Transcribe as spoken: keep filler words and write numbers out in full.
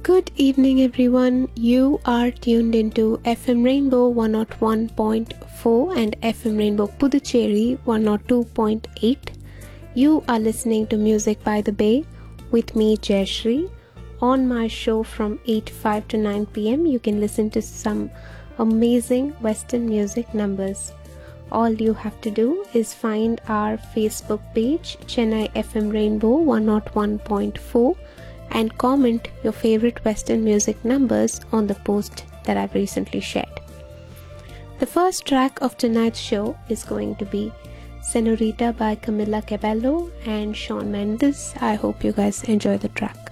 Good evening, everyone. You are tuned into F M Rainbow one oh one point four and F M Rainbow Puducherry one oh two point eight. You are listening to Music by the Bay with me, Jayashree. On my show from eight to five to nine p.m, you can listen to some amazing Western music numbers. All you have to do is find our Facebook page, Chennai F M Rainbow one oh one point four, and comment your favorite Western music numbers on the post that I've recently shared. The first track of tonight's show is going to be Senorita by Camila Cabello and Shawn Mendes. I hope you guys enjoy the track.